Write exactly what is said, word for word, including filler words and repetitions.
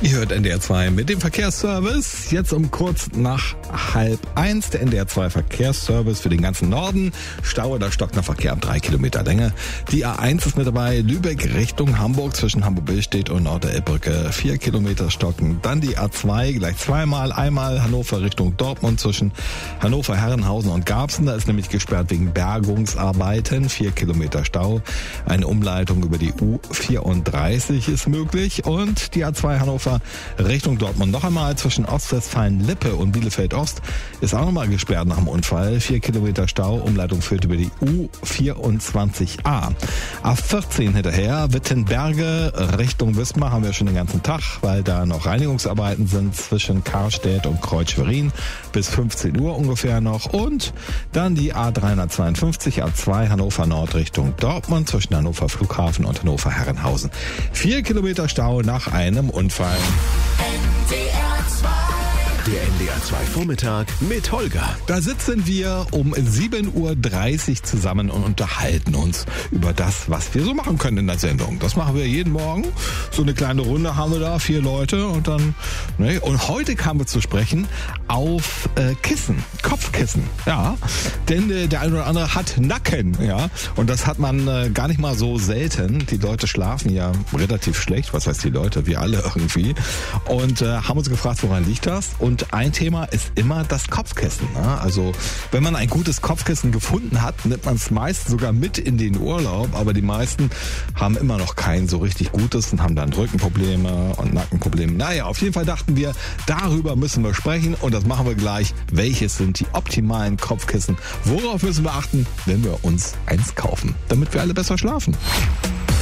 Ihr hört N D R zwei mit dem Verkehrsservice. Jetzt um kurz nach halb eins. Der N D R zwei Verkehrsservice für den ganzen Norden. Stau oder stockender Verkehr ab drei Kilometer Länge. Die A eins ist mit dabei. Lübeck Richtung Hamburg zwischen Hamburg-Billstedt und Nord-der-Elbbrücke. Vier Kilometer stocken. Dann die A zwei gleich zweimal. Einmal Hannover Richtung Dortmund zwischen Hannover, Herrenhausen und Garbsen. Da ist nämlich gesperrt wegen Bergungsarbeiten. Vier Kilometer Stau. Eine Umleitung über die U vierunddreißig ist möglich. Und die A zwei Hannover Richtung Dortmund noch einmal zwischen Ostwestfalen-Lippe und Bielefeld-Ost ist auch nochmal gesperrt nach dem Unfall. Vier Kilometer Stau, Umleitung führt über die U vierundzwanzig A. A vierzehn hinterher, Wittenberge Richtung Wismar haben wir schon den ganzen Tag, weil da noch Reinigungsarbeiten sind zwischen Karstedt und Kreuz-Schwerin bis fünfzehn Uhr ungefähr noch. Und dann die A dreihundertzweiundfünfzig, A zwei Hannover Nord Richtung Dortmund zwischen Hannover Flughafen und Hannover Herrenhausen. Vier Kilometer Stau nach einem Unfall. Der N D R zwei Vormittag mit Holger. Da sitzen wir um sieben Uhr dreißig zusammen und unterhalten uns über das, was wir so machen können in der Sendung. Das machen wir jeden Morgen. So eine kleine Runde haben wir da, vier Leute und dann, ne? Und heute kamen wir zu sprechen auf äh, Kissen, Kopfkissen, ja. Denn äh, der eine oder andere hat Nacken, ja. Und das hat man äh, gar nicht mal so selten. Die Leute schlafen ja relativ schlecht. Was heißt die Leute? Wir alle irgendwie. Und äh, haben uns gefragt, woran liegt das? Und Und ein Thema ist immer das Kopfkissen. Ne? Also wenn man ein gutes Kopfkissen gefunden hat, nimmt man es meist sogar mit in den Urlaub. Aber die meisten haben immer noch kein so richtig gutes und haben dann Rückenprobleme und Nackenprobleme. Naja, auf jeden Fall dachten wir, darüber müssen wir sprechen. Und das machen wir gleich. Welches sind die optimalen Kopfkissen? Worauf müssen wir achten, wenn wir uns eins kaufen, damit wir alle besser schlafen?